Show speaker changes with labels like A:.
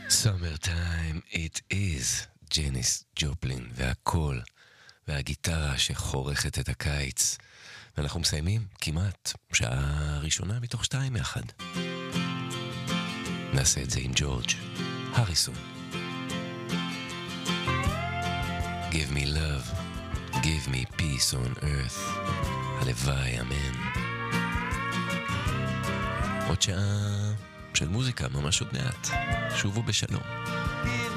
A: Summertime it is, ג'ניס ג'ופלין, והקול והגיטרה שחורכת את הקיץ. ואנחנו מסיימים כמעט שעה ראשונה מתוך 2 יחד. נעשה את זה עם ג'ורג' הריסון. Give me love, give me peace on earth. הלוואי, אמן. עוד שעה של מוזיקה ממש עוד מעט. שובו בשלום.